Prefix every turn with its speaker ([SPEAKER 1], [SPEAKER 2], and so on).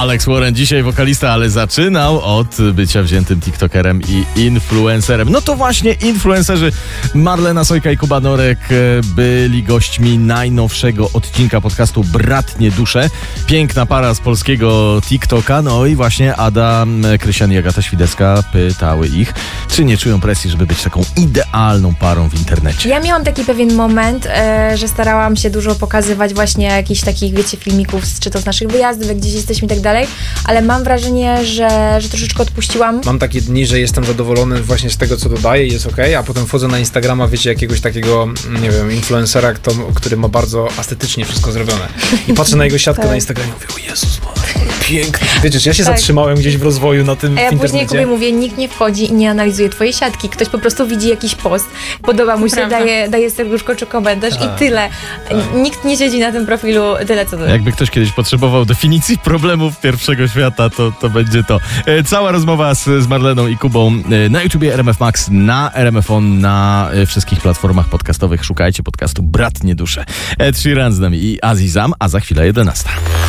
[SPEAKER 1] Alex Warren, dzisiaj wokalista, ale zaczynał od bycia wziętym tiktokerem i influencerem. No to właśnie influencerzy Marlena Sojka i Kuba Norek byli gośćmi najnowszego odcinka podcastu Bratnie Dusze. Piękna para z polskiego TikToka, no i właśnie Ada Krysian i Agata Świdecka pytały ich, czy nie czują presji, żeby być taką idealną parą w internecie.
[SPEAKER 2] Ja miałam taki pewien moment, że starałam się dużo pokazywać właśnie jakichś takich, wiecie, filmików, czy to z naszych wyjazdów, jak gdzieś jesteśmy i tak dalej, ale mam wrażenie, że troszeczkę odpuściłam.
[SPEAKER 3] Mam takie dni, że jestem zadowolony właśnie z tego, co dodaję i jest okej, a potem wchodzę na Instagrama, wiecie, jakiegoś takiego, nie wiem, influencera, który ma bardzo estetycznie wszystko zrobione. I patrzę na jego siatkę
[SPEAKER 2] Tak.
[SPEAKER 3] na Instagramie i mówię, o Jezus, piękny. Wiecie, czy ja się zatrzymałem gdzieś w rozwoju na tym
[SPEAKER 2] A ja
[SPEAKER 3] w
[SPEAKER 2] później
[SPEAKER 3] internecie?
[SPEAKER 2] Kubie mówię, nikt nie wchodzi i nie analizuje twojej siatki. Ktoś po prostu widzi jakiś post, podoba mu się, daje serduszko czy komentarz i tyle. Nikt nie siedzi na tym profilu tyle, co ty.
[SPEAKER 1] Jakby ktoś kiedyś potrzebował definicji problemów pierwszego świata, to będzie to. Cała rozmowa z Marleną i Kubą na YouTubie RMF Max, na RMF On, na wszystkich platformach podcastowych. Szukajcie podcastu Bratnie Dusze. Ed Sheeran z nami i Azizam, a za chwilę 11.